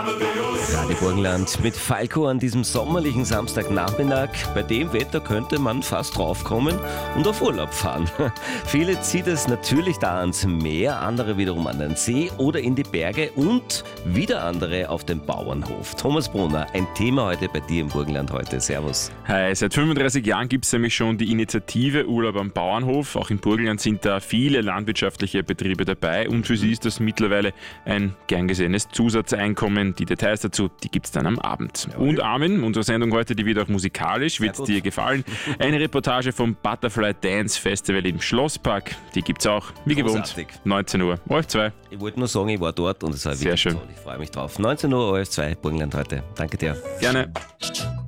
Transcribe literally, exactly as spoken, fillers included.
Radio Burgenland mit Falco an diesem sommerlichen Samstagnachmittag. Bei dem Wetter könnte man fast draufkommen und auf Urlaub fahren. Viele zieht es natürlich da ans Meer, andere wiederum an den See oder in die Berge und wieder andere auf den Bauernhof. Thomas Brunner, ein Thema heute bei dir im Burgenland heute. Servus. Hi, seit fünfunddreißig Jahren gibt es nämlich schon die Initiative Urlaub am Bauernhof. Auch in Burgenland sind da viele landwirtschaftliche Betriebe dabei und für sie ist das mittlerweile ein gern gesehenes Zusatzeinkommen. Die Details dazu, die gibt es dann am Abend. Ja, und Armin, unsere Sendung heute, die wird auch musikalisch, wird es dir gefallen. Eine Reportage vom Butterfly Dance Festival im Schlosspark, die gibt es auch, wie Großartig. gewohnt, neunzehn Uhr, O R F zwei. Ich wollte nur sagen, ich war dort und es war sehr schön. Toll. Ich freue mich drauf. neunzehn Uhr, O R F zwei, Burgenland heute. Danke dir. Gerne.